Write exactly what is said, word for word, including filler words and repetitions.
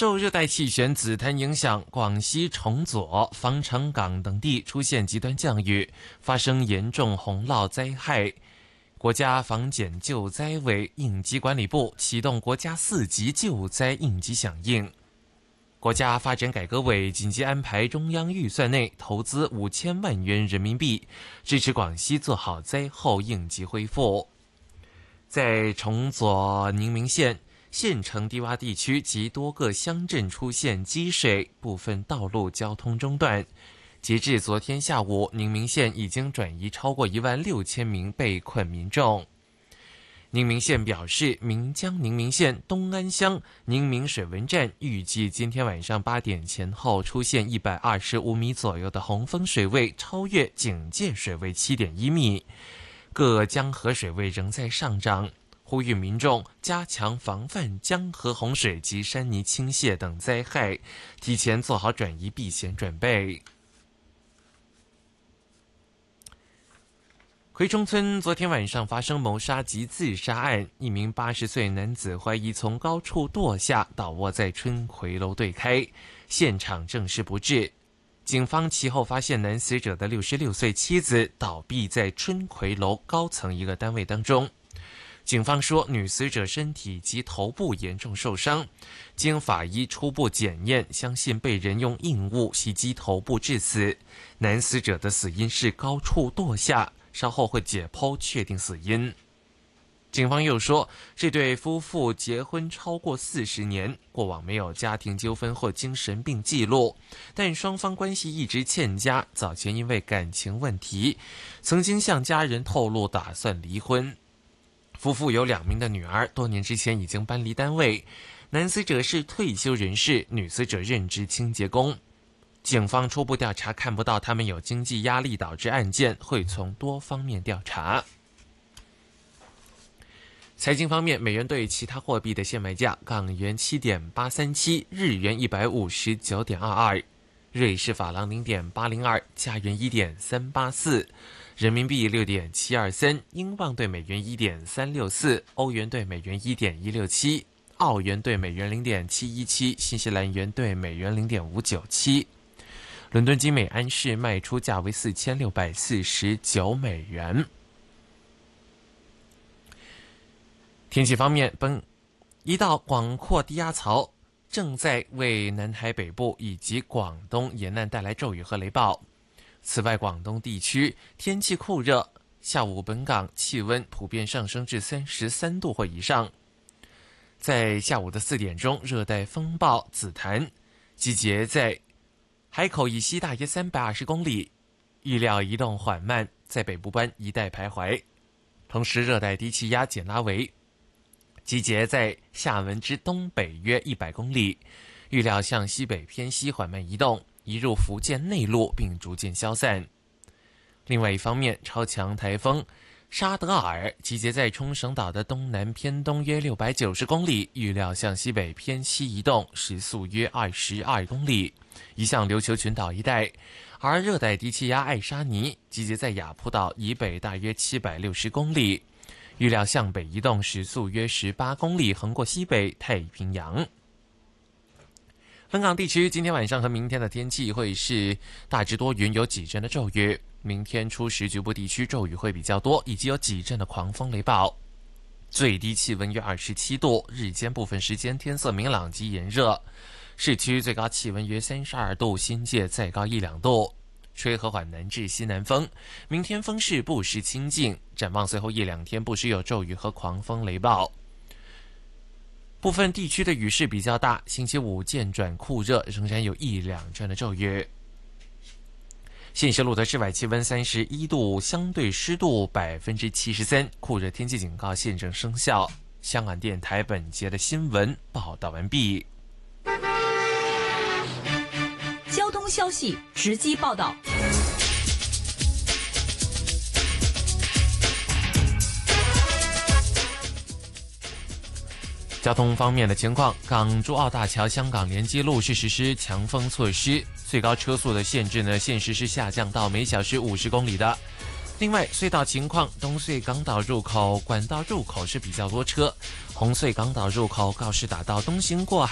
受热带气旋紫檀影响，广西崇左、防城港等地出现极端降雨，发生严重洪涝灾害。国家防检救灾委应急管理部启动国家四级救灾应急响应。国家发展改革委紧急安排中央预算内投资五千万元人民币，支持广西做好灾后应急恢复。在崇左宁明县县城低洼地区及多个乡镇出现积水，部分道路交通中断。截至昨天下午，宁明县已经转移超过一万六千名被困民众。宁明县表示，岷江宁明县东安乡宁明水文站预计今天晚上八点前后出现一百二十五米左右的洪峰水位，超越警戒水位 七点一米。各江河水位仍在上涨。呼吁民众加强防范江河洪水及山泥倾泻等灾害，提前做好转移避险准备。葵冲村昨天晚上发生谋杀及自杀案，一名八十岁男子怀疑从高处堕下，倒卧在春葵楼对开，现场证实不治。警方其后发现男死者的六十六岁妻子倒毙在春葵楼高层一个单位当中。警方说，女死者身体及头部严重受伤，经法医初步检验，相信被人用硬物袭击头部致死。男死者的死因是高处堕下，稍后会解剖确定死因。警方又说，这对夫妇结婚超过四十年，过往没有家庭纠纷或精神病记录，但双方关系一直欠佳，早前因为感情问题，曾经向家人透露打算离婚。夫妇有两名的女儿，多年之前已经搬离单位。男死者是退休人士，女死者任职清洁工。警方初步调查看不到他们有经济压力导致案件，会从多方面调查。财经方面，美元对其他货币的现卖价：港元 七点八三七， 日元 一百五十九点二二， 瑞士法郎 零点八零二， 加元 一点三八四，人民币 六点七二三， 英镑对美元 一点三六四， 欧元对美元 一点一六七， 澳元对美元 零点七一七， 新西兰元对美元 零点五九七。伦敦金每安士卖出价为四千六百四十九美元。天气方面，本一道广阔低压槽正在为南海北部以及广东沿岸带来骤雨和雷暴。此外，广东地区天气酷热，下午本港气温普遍上升至三十三度或以上。在下午的四点钟，热带风暴紫檀集结在海口以西大约三百二十公里，预料移动缓慢，在北部湾一带徘徊。同时，热带低气压简拉维集结在厦门之东北约一百公里，预料向西北偏西缓慢移动，移入福建内陆并逐渐消散。另外一方面，超强台风沙德尔集结在冲绳岛的东南偏东约六百九十公里，预料向西北偏西移动，时速约二十二公里，移向琉球群岛一带。而热带低气压艾莎尼集结在雅浦岛以北大约七百六十公里，预料向北移动，时速约十八公里，横过西北太平洋。本港地区今天晚上和明天的天气会是大致多云，有几阵的骤雨。明天初时局部地区骤雨会比较多，以及有几阵的狂风雷暴。最低气温约二十七度，日间部分时间天色明朗及炎热。市区最高气温约三十二度，新界再高一两度。吹和缓南至西南风，明天风势不时清劲，展望随后一两天不时有骤雨和狂风雷暴。部分地区的雨势比较大，星期五渐转酷热，仍然有一两阵的骤雨。现时录的室外气温三十一度，相对湿度百分之七十三，酷热天气警告现正生效。香港电台本节的新闻报道完毕。 交通消息直击报道。 交通方面的情况，港珠澳大桥香港连接路是实施强风措施，最高车速的限制呢，现时是下降到每小时五十公里的。另外，隧道情况，东隧港岛入口管道入口是比较多车，红隧港岛入口告士打道东行过海